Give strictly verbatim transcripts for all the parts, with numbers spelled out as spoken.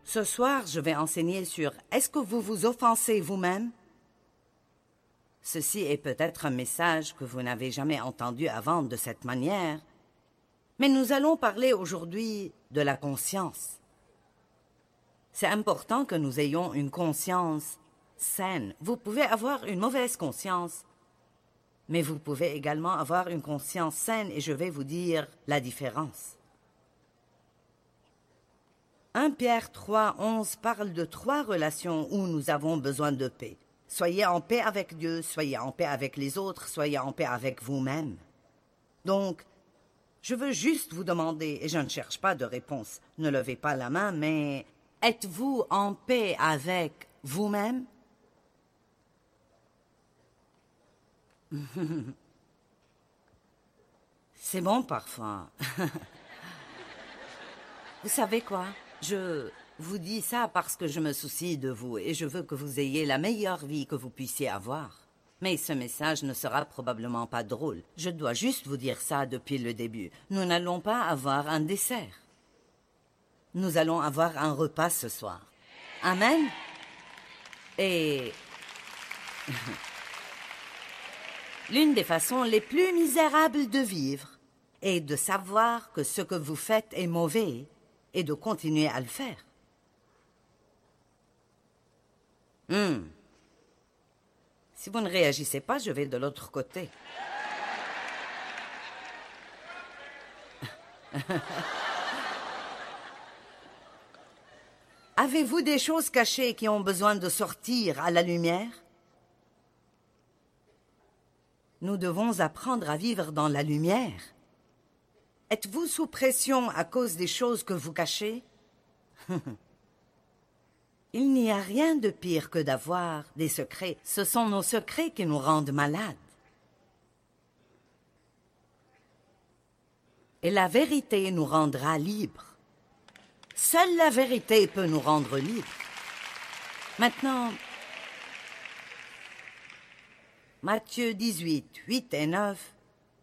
Ce soir, je vais enseigner sur « Est-ce que vous vous offensez vous-même » Ceci est peut-être un message que vous n'avez jamais entendu avant de cette manière, mais nous allons parler aujourd'hui de la conscience. C'est important que nous ayons une conscience saine. Vous pouvez avoir une mauvaise conscience, mais vous pouvez également avoir une conscience saine et je vais vous dire la différence. premier Pierre trois, onze parle de trois relations où nous avons besoin de paix. Soyez en paix avec Dieu, soyez en paix avec les autres, soyez en paix avec vous-même. Donc, je veux juste vous demander, et je ne cherche pas de réponse, ne levez pas la main, mais êtes-vous en paix avec vous-même? C'est bon parfois. Vous savez quoi? Je vous dis ça parce que je me soucie de vous et je veux que vous ayez la meilleure vie que vous puissiez avoir. Mais ce message ne sera probablement pas drôle. Je dois juste vous dire ça depuis le début. Nous n'allons pas avoir un dessert. Nous allons avoir un repas ce soir. Amen. Et l'une des façons les plus misérables de vivre est de savoir que ce que vous faites est mauvais et de continuer à le faire. Hmm. Si vous ne réagissez pas, je vais de l'autre côté. Avez-vous des choses cachées qui ont besoin de sortir à la lumière? Nous devons apprendre à vivre dans la lumière. Êtes-vous sous pression à cause des choses que vous cachez? Il n'y a rien de pire que d'avoir des secrets. Ce sont nos secrets qui nous rendent malades. Et la vérité nous rendra libres. Seule la vérité peut nous rendre libres. Maintenant, Matthieu dix-huit, huit et neuf.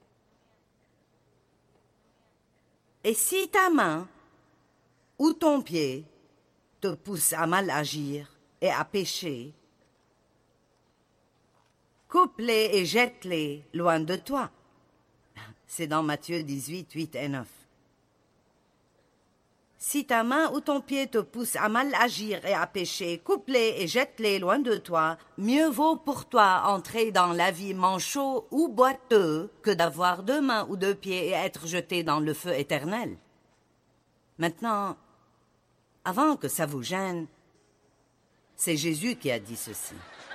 Et si ta main ou ton pied te pousse à mal agir et à pécher, coupe-les et jette-les loin de toi. C'est dans Matthieu dix-huit, huit et neuf. Si ta main ou ton pied te pousse à mal agir et à pécher, coupe-les et jette-les loin de toi. Mieux vaut pour toi entrer dans la vie manchot ou boiteux que d'avoir deux mains ou deux pieds et être jeté dans le feu éternel. Maintenant, avant que ça vous gêne, c'est Jésus qui a dit ceci.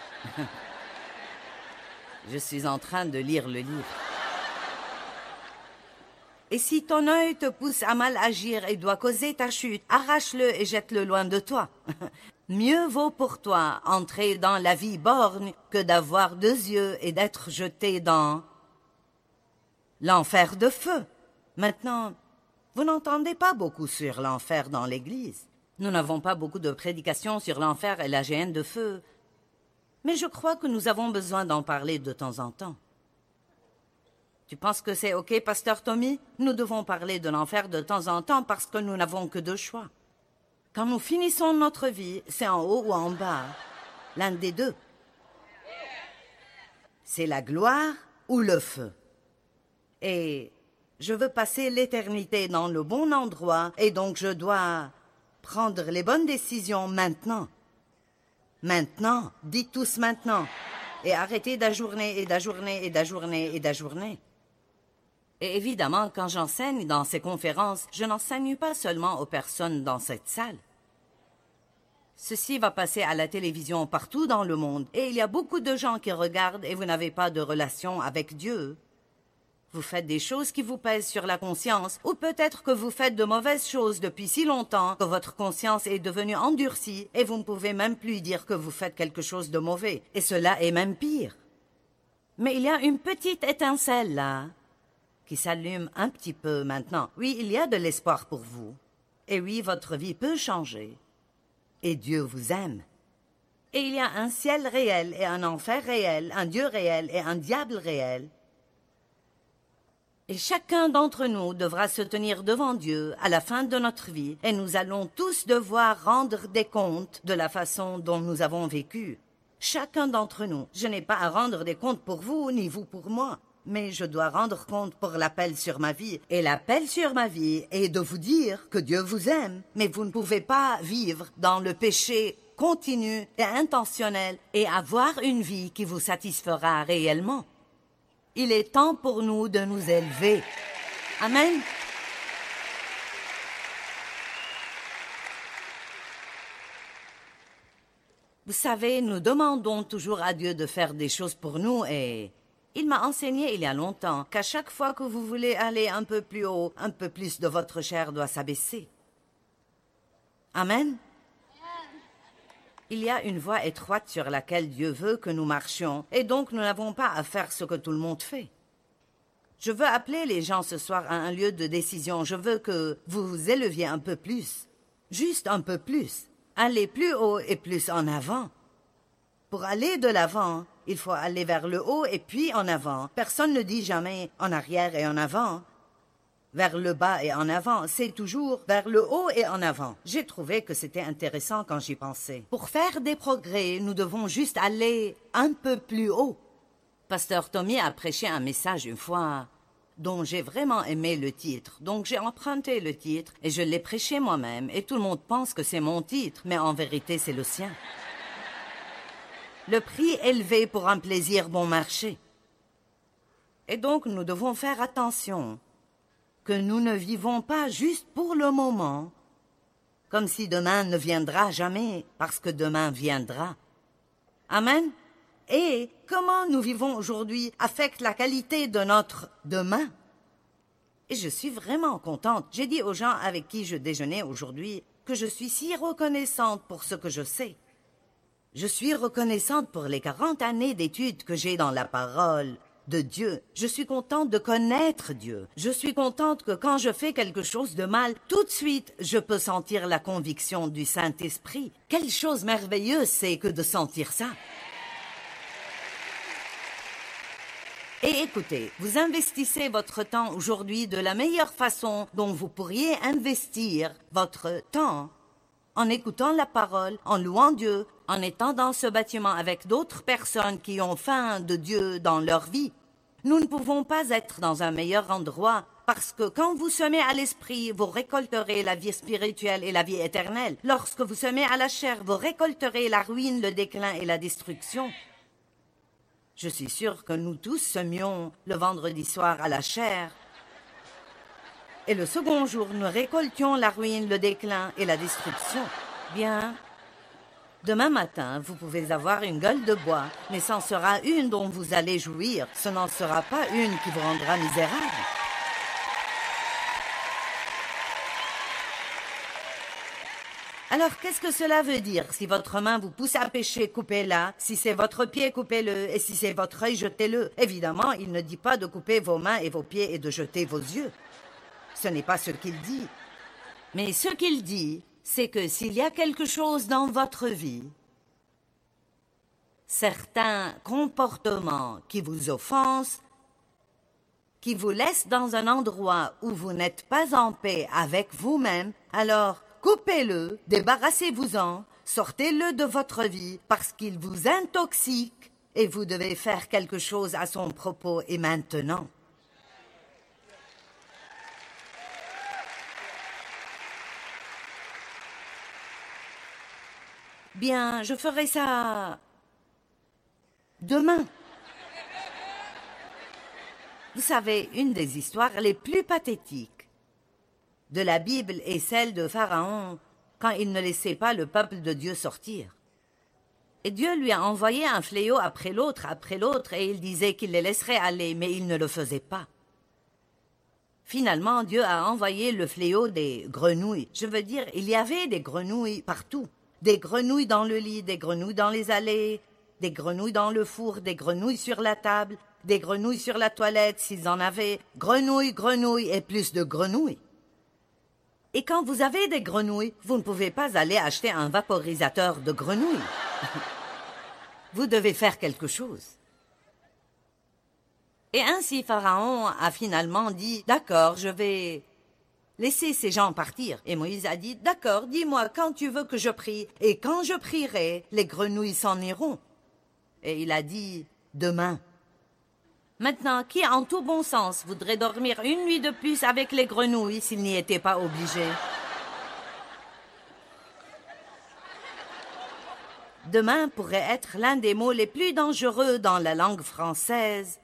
Je suis en train de lire le livre. Et si ton œil te pousse à mal agir et doit causer ta chute, arrache-le et jette-le loin de toi. Mieux vaut pour toi entrer dans la vie borgne que d'avoir deux yeux et d'être jeté dans l'enfer de feu. Maintenant, vous n'entendez pas beaucoup sur l'enfer dans l'Église. Nous n'avons pas beaucoup de prédications sur l'enfer et la géhenne de feu. Mais je crois que nous avons besoin d'en parler de temps en temps. Tu penses que c'est OK, pasteur Tommy? Nous devons parler de l'enfer de temps en temps parce que nous n'avons que deux choix. Quand nous finissons notre vie, c'est en haut ou en bas. L'un des deux. C'est la gloire ou le feu. Et je veux passer l'éternité dans le bon endroit et donc je dois prendre les bonnes décisions maintenant. Maintenant. Dites tous maintenant. Et arrêtez d'ajourner et d'ajourner et d'ajourner et d'ajourner. Et évidemment, quand j'enseigne dans ces conférences, je n'enseigne pas seulement aux personnes dans cette salle. Ceci va passer à la télévision partout dans le monde, et il y a beaucoup de gens qui regardent et vous n'avez pas de relation avec Dieu. Vous faites des choses qui vous pèsent sur la conscience, ou peut-être que vous faites de mauvaises choses depuis si longtemps que votre conscience est devenue endurcie et vous ne pouvez même plus dire que vous faites quelque chose de mauvais. Et cela est même pire. Mais il y a une petite étincelle là, qui s'allume un petit peu maintenant. Oui, il y a de l'espoir pour vous. Et oui, votre vie peut changer. Et Dieu vous aime. Et il y a un ciel réel et un enfer réel, un Dieu réel et un diable réel. Et chacun d'entre nous devra se tenir devant Dieu à la fin de notre vie, et nous allons tous devoir rendre des comptes de la façon dont nous avons vécu. Chacun d'entre nous. Je n'ai pas à rendre des comptes pour vous, ni vous pour moi. Mais je dois rendre compte pour l'appel sur ma vie. Et l'appel sur ma vie est de vous dire que Dieu vous aime. Mais vous ne pouvez pas vivre dans le péché continu et intentionnel et avoir une vie qui vous satisfera réellement. Il est temps pour nous de nous élever. Amen. Vous savez, nous demandons toujours à Dieu de faire des choses pour nous et il m'a enseigné il y a longtemps qu'à chaque fois que vous voulez aller un peu plus haut, un peu plus de votre chair doit s'abaisser. Amen. Il y a une voie étroite sur laquelle Dieu veut que nous marchions, et donc nous n'avons pas à faire ce que tout le monde fait. Je veux appeler les gens ce soir à un lieu de décision. Je veux que vous vous éleviez un peu plus, juste un peu plus. Allez plus haut et plus en avant. Pour aller de l'avant, il faut aller vers le haut et puis en avant. Personne ne dit jamais en arrière et en avant. Vers le bas et en avant, c'est toujours vers le haut et en avant. J'ai trouvé que c'était intéressant quand j'y pensais. Pour faire des progrès, nous devons juste aller un peu plus haut. Pasteur Tommy a prêché un message une fois dont j'ai vraiment aimé le titre. Donc j'ai emprunté le titre et je l'ai prêché moi-même. Et tout le monde pense que c'est mon titre, mais en vérité c'est le sien. Le prix élevé pour un plaisir bon marché. Et donc nous devons faire attention que nous ne vivons pas juste pour le moment, comme si demain ne viendra jamais, parce que demain viendra. Amen. Et comment nous vivons aujourd'hui affecte la qualité de notre demain. Et je suis vraiment contente. J'ai dit aux gens avec qui je déjeunais aujourd'hui que je suis si reconnaissante pour ce que je sais. Je suis reconnaissante pour les quarante années d'études que j'ai dans la parole de Dieu. Je suis contente de connaître Dieu. Je suis contente que quand je fais quelque chose de mal, tout de suite, je peux sentir la conviction du Saint-Esprit. Quelle chose merveilleuse c'est que de sentir ça. Et écoutez, vous investissez votre temps aujourd'hui de la meilleure façon dont vous pourriez investir votre temps en écoutant la parole, en louant Dieu, en étant dans ce bâtiment avec d'autres personnes qui ont faim de Dieu dans leur vie. Nous ne pouvons pas être dans un meilleur endroit parce que quand vous semez à l'esprit, vous récolterez la vie spirituelle et la vie éternelle. Lorsque vous semez à la chair, vous récolterez la ruine, le déclin et la destruction. Je suis sûre que nous tous semions le vendredi soir à la chair. Et le second jour, nous récoltions la ruine, le déclin et la destruction. Bien, demain matin, vous pouvez avoir une gueule de bois, mais c'en sera une dont vous allez jouir. Ce n'en sera pas une qui vous rendra misérable. Alors, qu'est-ce que cela veut dire? Si votre main vous pousse à pécher, coupez-la. Si c'est votre pied, coupez-le. Et si c'est votre œil, jetez-le. Évidemment, il ne dit pas de couper vos mains et vos pieds et de jeter vos yeux. Ce n'est pas ce qu'il dit. Mais ce qu'il dit, c'est que s'il y a quelque chose dans votre vie, certains comportements qui vous offensent, qui vous laissent dans un endroit où vous n'êtes pas en paix avec vous-même, alors coupez-le, débarrassez-vous-en, sortez-le de votre vie parce qu'il vous intoxique et vous devez faire quelque chose à son propos et maintenant. Bien, je ferai ça demain. Vous savez, une des histoires les plus pathétiques de la Bible est celle de Pharaon quand il ne laissait pas le peuple de Dieu sortir. Et Dieu lui a envoyé un fléau après l'autre, après l'autre, et il disait qu'il les laisserait aller, mais il ne le faisait pas. Finalement, Dieu a envoyé le fléau des grenouilles. Je veux dire, il y avait des grenouilles partout. Des grenouilles dans le lit, des grenouilles dans les allées, des grenouilles dans le four, des grenouilles sur la table, des grenouilles sur la toilette s'ils en avaient. Grenouilles, grenouilles et plus de grenouilles. Et quand vous avez des grenouilles, vous ne pouvez pas aller acheter un vaporisateur de grenouilles. Vous devez faire quelque chose. Et ainsi Pharaon a finalement dit « D'accord, je vais laisser ces gens partir. » Et Moïse a dit « D'accord, dis-moi quand tu veux que je prie, et quand je prierai, les grenouilles s'en iront. » Et il a dit « Demain. » Maintenant, qui en tout bon sens voudrait dormir une nuit de plus avec les grenouilles s'il n'y était pas obligé? Demain pourrait être l'un des mots les plus dangereux dans la langue française.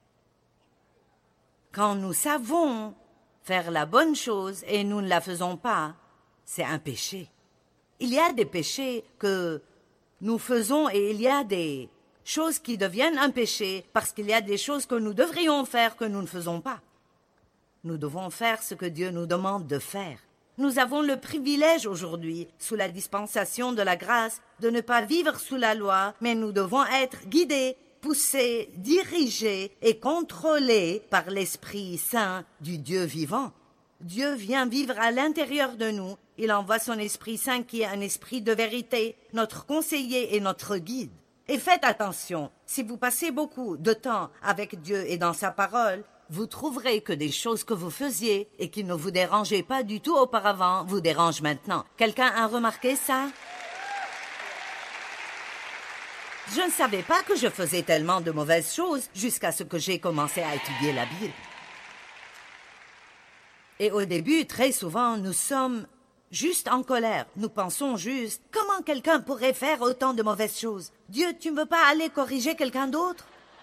Quand nous savons faire la bonne chose et nous ne la faisons pas, c'est un péché. Il y a des péchés que nous faisons et il y a des choses qui deviennent un péché parce qu'il y a des choses que nous devrions faire que nous ne faisons pas. Nous devons faire ce que Dieu nous demande de faire. Nous avons le privilège aujourd'hui, sous la dispensation de la grâce, de ne pas vivre sous la loi, mais nous devons être guidés, poussés, dirigés et contrôlés par l'Esprit Saint du Dieu vivant. Dieu vient vivre à l'intérieur de nous. Il envoie son Esprit Saint qui est un esprit de vérité, notre conseiller et notre guide. Et faites attention, si vous passez beaucoup de temps avec Dieu et dans sa parole, vous trouverez que des choses que vous faisiez et qui ne vous dérangeaient pas du tout auparavant vous dérangent maintenant. Quelqu'un a remarqué ça? Je ne savais pas que je faisais tellement de mauvaises choses jusqu'à ce que j'ai commencé à étudier la Bible. Et au début, très souvent, nous sommes juste en colère. Nous pensons juste, comment quelqu'un pourrait faire autant de mauvaises choses? Dieu, tu ne veux pas aller corriger quelqu'un d'autre?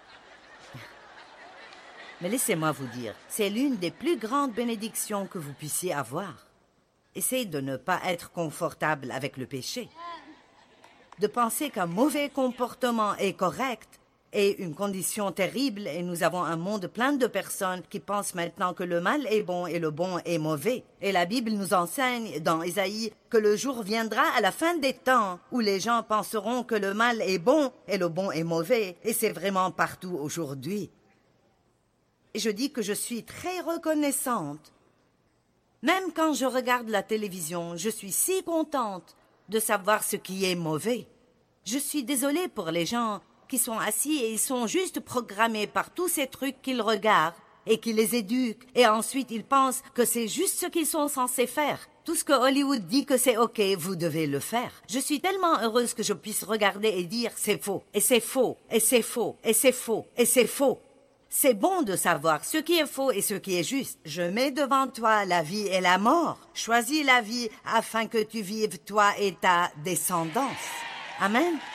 Mais laissez-moi vous dire, c'est l'une des plus grandes bénédictions que vous puissiez avoir. Essayez de ne pas être confortable avec le péché. De penser qu'un mauvais comportement est correct est une condition terrible et nous avons un monde plein de personnes qui pensent maintenant que le mal est bon et le bon est mauvais. Et la Bible nous enseigne dans Ésaïe que le jour viendra à la fin des temps où les gens penseront que le mal est bon et le bon est mauvais. Et c'est vraiment partout aujourd'hui. Et je dis que je suis très reconnaissante. Même quand je regarde la télévision, je suis si contente de savoir ce qui est mauvais. Je suis désolée pour les gens qui sont assis et ils sont juste programmés par tous ces trucs qu'ils regardent et qui les éduquent. Et ensuite, ils pensent que c'est juste ce qu'ils sont censés faire. Tout ce que Hollywood dit que c'est OK, vous devez le faire. Je suis tellement heureuse que je puisse regarder et dire c'est faux, et c'est faux, et c'est faux, et c'est faux, et c'est faux. C'est bon de savoir ce qui est faux et ce qui est juste. Je mets devant toi la vie et la mort. Choisis la vie afin que tu vives toi et ta descendance. Amen.